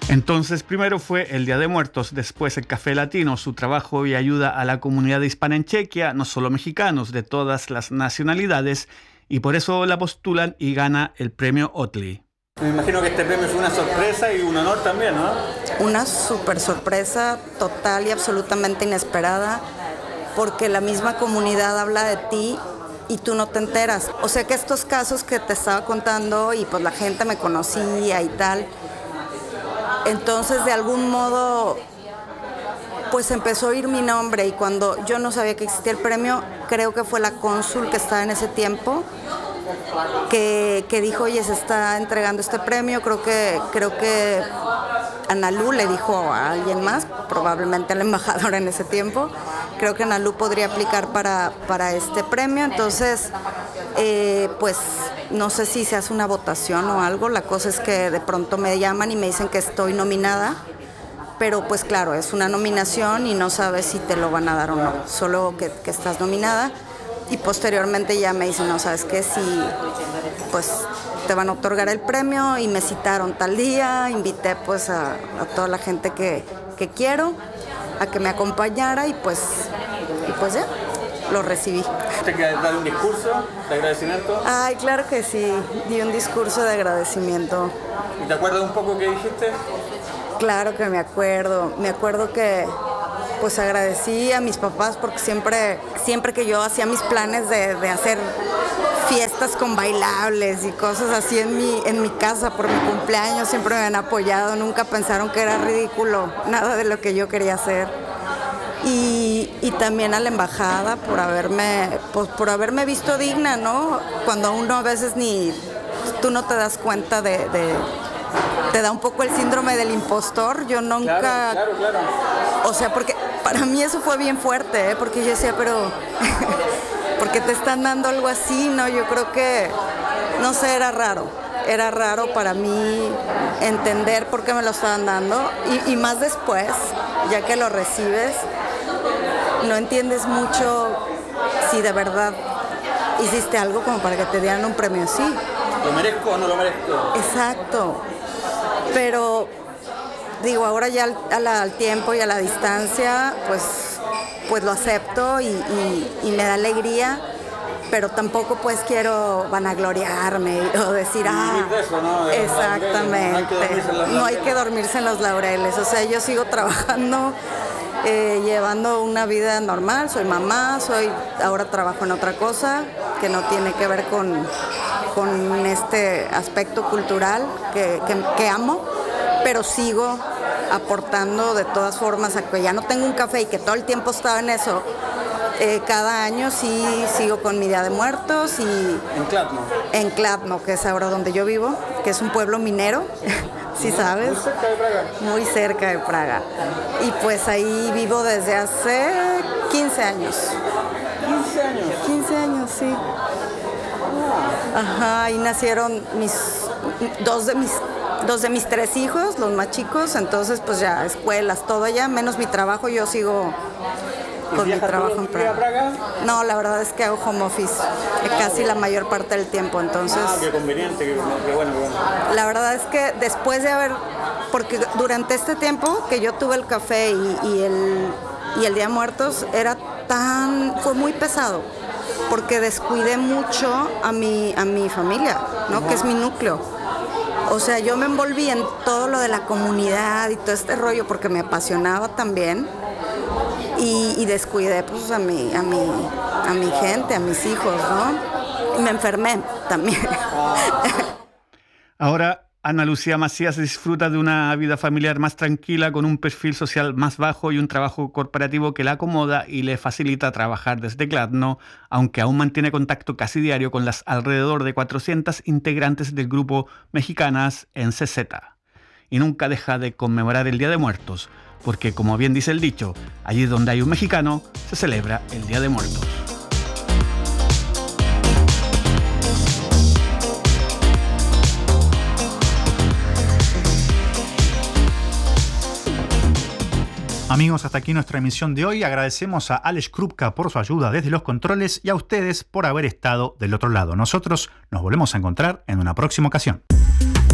Entonces, primero fue el Día de Muertos, después el Café Latino, su trabajo y ayuda a la comunidad hispana en Chequia, no solo mexicanos, de todas las nacionalidades, y por eso la postulan y gana el premio Otley. Me imagino que este premio es una sorpresa y un honor también, ¿no? Una súper sorpresa, total y absolutamente inesperada, porque la misma comunidad habla de ti y tú no te enteras. O sea que estos casos que te estaba contando y pues la gente me conocía y tal, entonces de algún modo pues empezó a oír mi nombre y cuando yo no sabía que existía el premio, creo que fue la cónsul que estaba en ese tiempo que dijo, oye, se está entregando este premio, creo que Analu le dijo a alguien más, probablemente al embajador en ese tiempo, creo que Analu podría aplicar para este premio, entonces pues no sé si se hace una votación o algo, la cosa es que de pronto me llaman y me dicen que estoy nominada, pero pues claro, es una nominación y no sabes si te lo van a dar o no, solo que estás nominada. Y posteriormente ya me dicen, no, ¿sabes qué? Si pues te van a otorgar el premio y me citaron tal día, invité pues a toda la gente que quiero a que me acompañara y pues ya, lo recibí. ¿Te quieres dar un discurso de agradecimiento? Ay, claro que sí, di un discurso de agradecimiento. ¿Y te acuerdas un poco qué dijiste? Claro que me acuerdo que pues agradecí a mis papás porque siempre que yo hacía mis planes de hacer fiestas con bailables y cosas así en mi casa por mi cumpleaños, siempre me han apoyado, nunca pensaron que era ridículo nada de lo que yo quería hacer. Y también a la embajada por haberme visto digna, ¿no? Cuando uno a veces tú no te das cuenta te da un poco el síndrome del impostor. Yo nunca... Claro. O sea, porque para mí eso fue bien fuerte, ¿eh? Porque yo decía, pero... ¿por qué te están dando algo así? No, yo creo que... No sé, era raro. Era raro para mí entender por qué me lo estaban dando. Y más después, ya que lo recibes, no entiendes mucho si de verdad hiciste algo como para que te dieran un premio así. ¿Lo merezco o no lo merezco? Exacto. Pero digo, ahora ya al tiempo y a la distancia, pues lo acepto y me da alegría, pero tampoco pues quiero vanagloriarme o decir, eso, ¿no? Exactamente, no hay que dormirse en los laureles, o sea, yo sigo trabajando, llevando una vida normal, soy mamá, ahora trabajo en otra cosa que no tiene que ver con este aspecto cultural que amo, pero sigo aportando de todas formas, a que ya no tengo un café y que todo el tiempo estaba en eso. Cada año sí sigo con mi Día de Muertos y... ¿En Kladno? En Kladno, que es ahora donde yo vivo, que es un pueblo minero, ¿sí sabes? Muy cerca de Praga. Muy cerca de Praga. Y pues ahí vivo desde hace 15 años. ¿15 años? 15 años, sí. Ajá, ahí nacieron dos de mis 3 hijos, los más chicos, entonces pues ya escuelas, todo ya, menos mi trabajo, yo sigo con mi trabajo en Praga. No, la verdad es que hago home office casi la mayor parte del tiempo, entonces... qué conveniente, qué bueno. La verdad es que después de porque durante este tiempo que yo tuve el café y el Día de Muertos fue muy pesado, porque descuidé mucho a mi familia, ¿no? Que es mi núcleo. O sea, yo me envolví en todo lo de la comunidad y todo este rollo porque me apasionaba también y descuidé pues a mi gente, a mis hijos, ¿no? Y me enfermé también. Ahora, Ana Lucía Macías disfruta de una vida familiar más tranquila, con un perfil social más bajo y un trabajo corporativo que la acomoda y le facilita trabajar desde Kladno, aunque aún mantiene contacto casi diario con las alrededor de 400 integrantes del grupo Mexicanas en CZ. Y nunca deja de conmemorar el Día de Muertos, porque como bien dice el dicho, allí donde hay un mexicano, se celebra el Día de Muertos. Amigos, hasta aquí nuestra emisión de hoy. Agradecemos a Alex Krupka por su ayuda desde los controles y a ustedes por haber estado del otro lado. Nosotros nos volvemos a encontrar en una próxima ocasión.